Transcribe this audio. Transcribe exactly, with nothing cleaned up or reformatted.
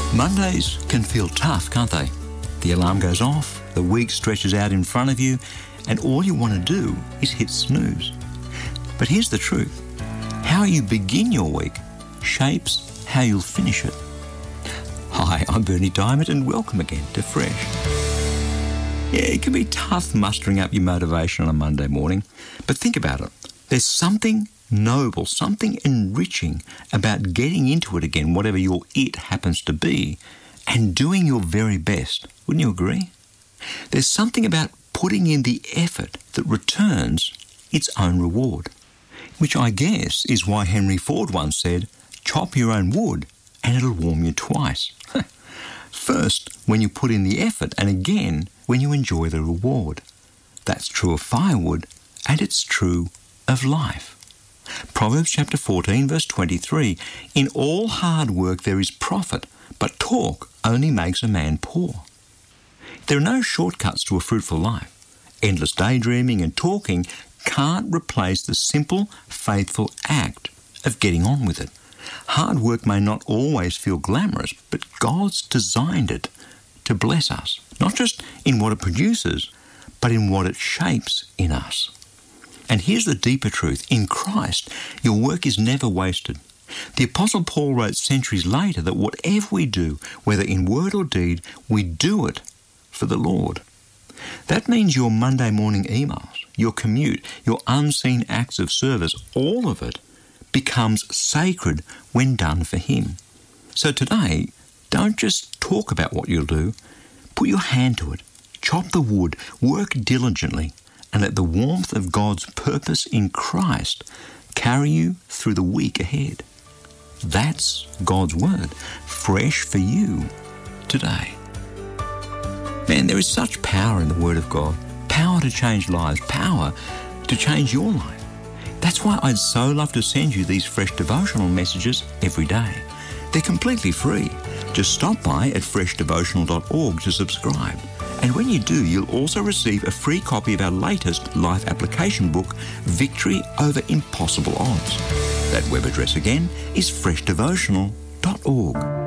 Mondays can feel tough, can't they? The alarm goes off, the week stretches out in front of you, and all you want to do is hit snooze. But here's the truth. How you begin your week shapes how you'll finish it. Hi, I'm Bernie Diamond, and welcome again to Fresh. Yeah, it can be tough mustering up your motivation on a Monday morning, but think about it. There's something noble, something enriching about getting into it again, whatever your it happens to be, and doing your very best. Wouldn't you agree? There's something about putting in the effort that returns its own reward, which I guess is why Henry Ford once said, chop your own wood and it'll warm you twice. First, when you put in the effort, and again, when you enjoy the reward. That's true of firewood, and it's true of life. Proverbs chapter fourteen, verse twenty-three, in all hard work there is profit, but talk only makes a man poor. There are no shortcuts to a fruitful life. Endless daydreaming and talking can't replace the simple, faithful act of getting on with it. Hard work may not always feel glamorous, but God's designed it to bless us, not just in what it produces, but in what it shapes in us. And here's the deeper truth. In Christ, your work is never wasted. The Apostle Paul wrote centuries later that whatever we do, whether in word or deed, we do it for the Lord. That means your Monday morning emails, your commute, your unseen acts of service, all of it becomes sacred when done for Him. So today, don't just talk about what you'll do. Put your hand to it. Chop the wood. Work diligently. And let the warmth of God's purpose in Christ carry you through the week ahead. That's God's Word, fresh for you today. Man, there is such power in the Word of God, power to change lives, power to change your life. That's why I'd so love to send you these fresh devotional messages every day. They're completely free. Just stop by at fresh devotional dot org to subscribe. And when you do, you'll also receive a free copy of our latest life application book, Victory Over Impossible Odds. That web address again is fresh devotional dot org.